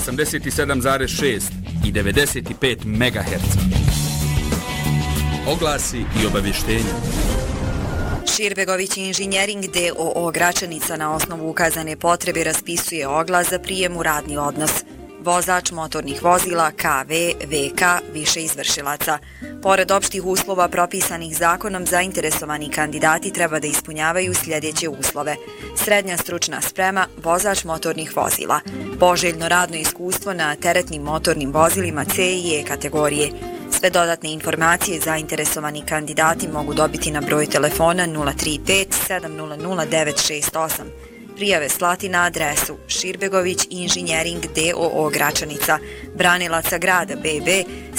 87,6 i 95 MHz. Oglasi i obavještenja. Širbegović Inženjering d.o.o. Gračanica na osnovu ukazane potrebe raspisuje oglas za prijem u radni odnos. Vozač motornih vozila KV, VK, više izvršilaca. Pored opštih uslova propisanih zakonom, zainteresovani kandidati treba da ispunjavaju sljedeće uslove. Srednja stručna sprema, vozač motornih vozila. Poželjno radno iskustvo na teretnim motornim vozilima C i E kategorije. Sve dodatne informacije zainteresovani kandidati mogu dobiti na broj telefona 035 700 968. Prijave slati na adresu Širbegović Inženjering d.o.o. Gračanica, Branilaca grada BB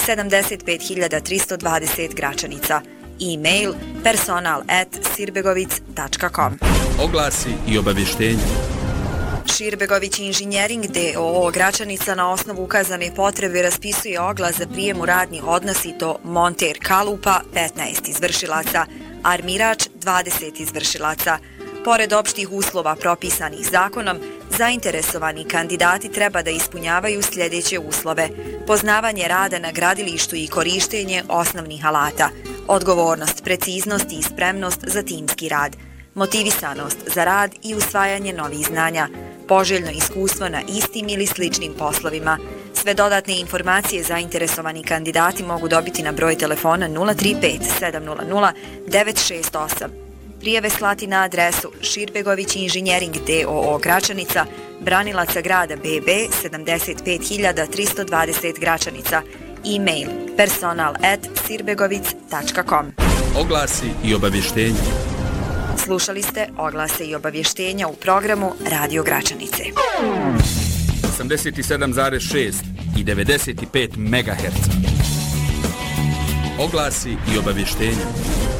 75320 Gračanica. E-mail personal@sirbegovic.com. Oglasi i obavještenja. Širbegović Inženjering d.o.o. Gračanica na osnovu ukazane potrebe raspisuje oglas za prijem u radni odnos i to monter kalupa 15 izvršilaca, armirač 20 izvršilaca. Pored opštih uslova propisanih zakonom, zainteresovani kandidati treba da ispunjavaju sljedeće uslove: poznavanje rada na gradilištu i korištenje osnovnih alata, odgovornost, preciznost i spremnost za timski rad, motivisanost za rad i usvajanje novih znanja, poželjno iskustvo na istim ili sličnim poslovima. Sve dodatne informacije zainteresovani kandidati mogu dobiti na broj telefona 035 700 968. Prijave slati na adresu Širbegović Inženjering d.o.o. Gračanica, Branilaca grada BB 75320 Gračanica. E-mail personal@sirbegovic.com. Oglasi i obavještenja. Slušali ste oglase i obavještenja u programu Radio Gračanice. 87,6 i 95 MHz. Oglasi i obavještenja.